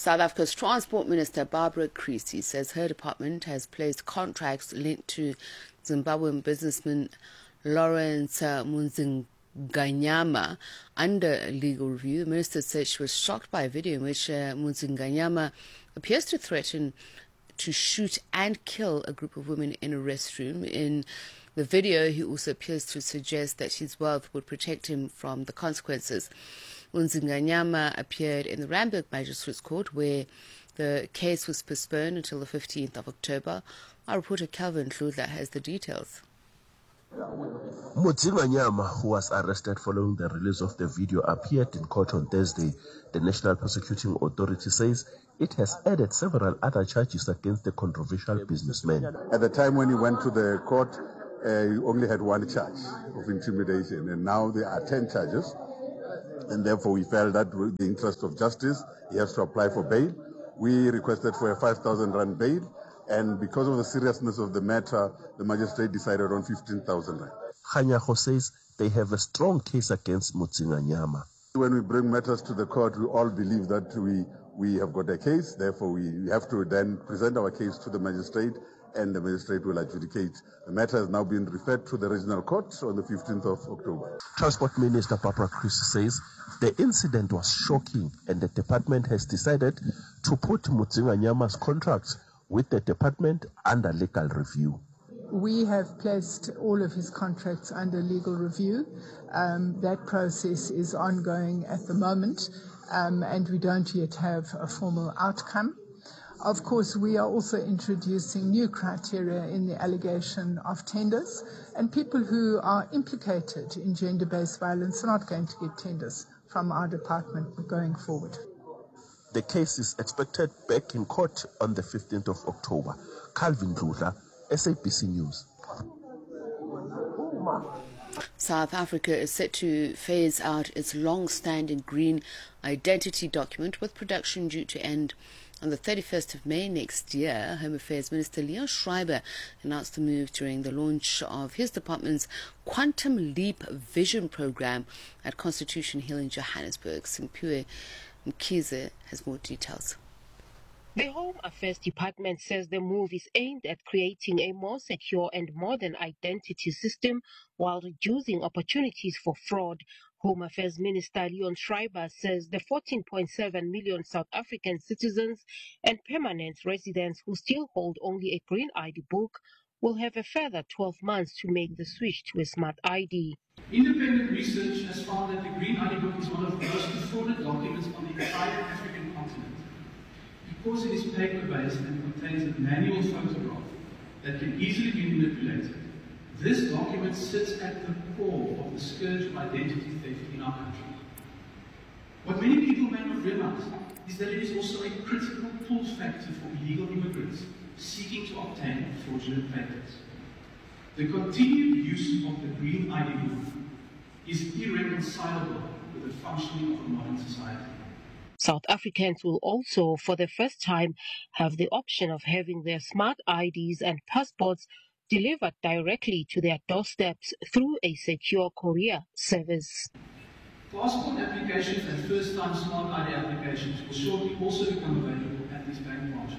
South Africa's Transport Minister Barbara Creecy says her department has placed contracts linked to Zimbabwean businessman Lawrence Muzinganyama under legal review. The minister said she was shocked by a video in which Muzinganyama appears to threaten to shoot and kill a group of women in a restroom. In the video, he also appears to suggest that his wealth would protect him from the consequences. Muzinganyama appeared in the Randburg Magistrates Court, where the case was postponed until the 15th of October. Our reporter Calvin Hludla has the details. Muzinganyama, who was arrested following the release of the video, appeared in court on Thursday. The National Prosecuting Authority says it has added several other charges against the controversial businessman. At the time when he went to the court, he only had one charge of intimidation, and now there are 10 charges. And therefore we felt that with the interest of justice, he has to apply for bail. We requested for a 5,000 rand bail, and because of the seriousness of the matter, the magistrate decided on 15,000 rand. Kganyago says they have a strong case against Muzinganyama. When we bring matters to the court, we all believe that we have got a case, therefore we have to then present our case to the magistrate, and the magistrate will adjudicate. The matter has now been referred to the regional court on the 15th of October. Transport Minister Barbara Creecy says the incident was shocking, and the department has decided to put Muzinganyama's contracts with the department under legal review. We have placed all of his contracts under legal review. That process is ongoing at the moment, and we don't yet have a formal outcome. Of course, we are also introducing new criteria in the allegation of tenders, and people who are implicated in gender-based violence are not going to get tenders from our department going forward. The case is expected back in court on the 15th of October. Calvin Hludla, SABC News. South Africa is set to phase out its long-standing green identity document, with production due to end on the 31st of May next year. Home Affairs Minister Leon Schreiber announced the move during the launch of his department's Quantum Leap Vision program at Constitution Hill in Johannesburg. Simpiwe Mkhize has more details. The Home Affairs Department says the move is aimed at creating a more secure and modern identity system while reducing opportunities for fraud. Home Affairs Minister Leon Schreiber says the 14.7 million South African citizens and permanent residents who still hold only a green ID book will have a further 12 months to make the switch to a smart ID. Independent research has found that the green ID book is one of the most defrauded documents on the entire African continent. Because it is paper-based and contains a manual photograph that can easily be manipulated, this document sits at the core of the scourge of identity theft in our country. What many people may not realize is that it is also a critical pull factor for illegal immigrants seeking to obtain fraudulent papers. The continued use of the green ID book is irreconcilable with the functioning of a modern society. South Africans will also, for the first time, have the option of having their smart IDs and passports delivered directly to their doorsteps through a secure courier service. Passport applications and first-time smart ID applications will shortly also become available at these bank branches.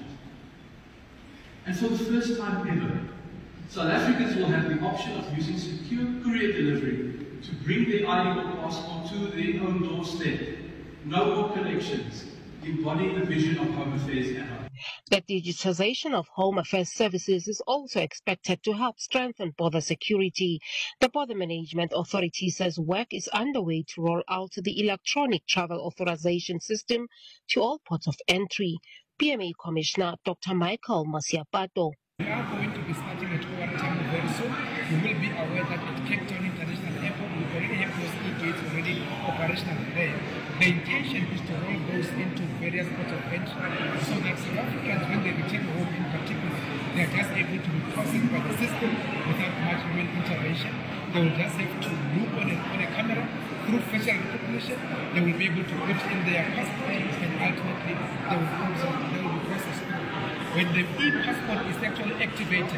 And for the first time ever, South Africans will have the option of using secure courier delivery to bring their ID or passport to their own doorstep. No more collections, embodying the vision of Home Affairs at home. The digitization of Home Affairs services is also expected to help strengthen border security. The Border Management Authority says work is underway to roll out the electronic travel authorization system to all ports of entry. PMA Commissioner Dr. Michael Masiapato. We are going to be starting at OR Tambo very soon. You will be aware that at Cape Town International Airport, we already have those e-gates already operational there. The intention is to roll those into various ports of entry so that South Africans, when they return home in particular, they are just able to be processed by the system without much human intervention. They will just have to look on a camera through facial recognition. They will be able to put in their passport, and ultimately they will be processed. When the e-passport is actually activated,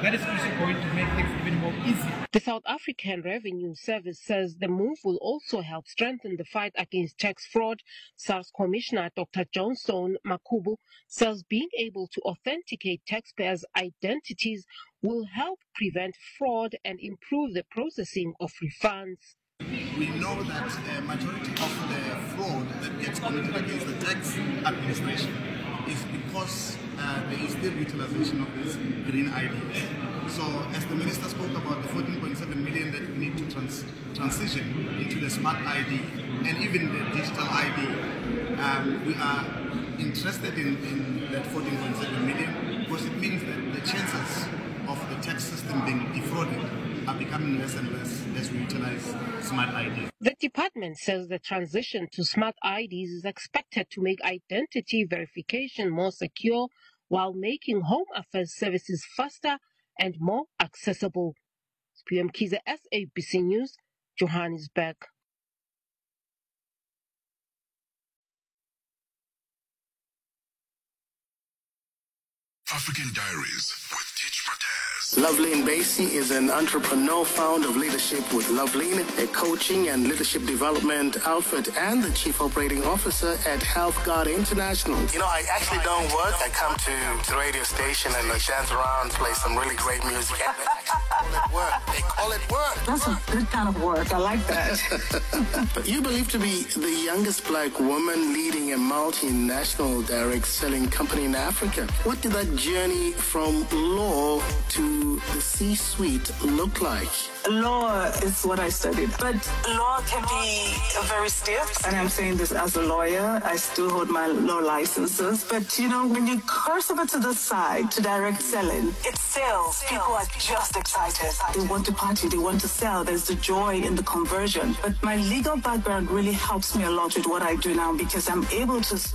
that is also going to make things even more easy. The South African Revenue Service says the move will also help strengthen the fight against tax fraud. SARS Commissioner Dr. Johnstone Makhubu says being able to authenticate taxpayers' identities will help prevent fraud and improve the processing of refunds. We know that a majority of the fraud that gets committed against the tax administration is because there is still utilization of these green IDs. So as the Minister spoke about the 14.7 million that we need to transition into the smart ID and even the digital ID, we are interested in that 14.7 million because it means that the chances of the tax system being defrauded are becoming less and less as we utilize smart IDs. The department says the transition to smart IDs is expected to make identity verification more secure while making Home Affairs services faster and more accessible. PM Kiza, SABC News, Johannesburg. African Diaries with Teach Mataz. Loveline Basie is an entrepreneur, founder of Leadership with Loveline, a coaching and leadership development outfit, and the chief operating officer at Health Guard International. You know, I actually don't work. I come to the radio station and I dance around, play some really great music. And they actually call it work. They call it work. That's a good kind of work. I like that. But you believe to be the youngest black woman leading a multinational direct selling company in Africa. What did that journey from law to the C-suite look like? Law is what I studied, but law can be very stiff. And I'm saying this as a lawyer. I still hold my law licenses. But, you know, when you cross over to the side to direct selling, it sells. People are just excited. They want to party. They want to sell. There's the joy in the conversion. But my legal background really helps me a lot with what I do now because I'm able to